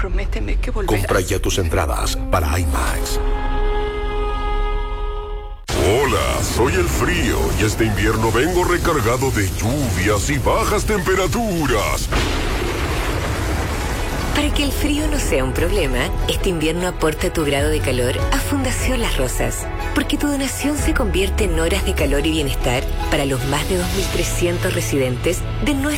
Prométeme que volverás. Compra ya tus entradas para IMAX. Hola, soy el frío y este invierno vengo recargado de lluvias y bajas temperaturas. Para que el frío no sea un problema, este invierno aporta tu grado de calor a Fundación Las Rosas, porque tu donación se convierte en horas de calor y bienestar para los más de 2.300 residentes de nuestro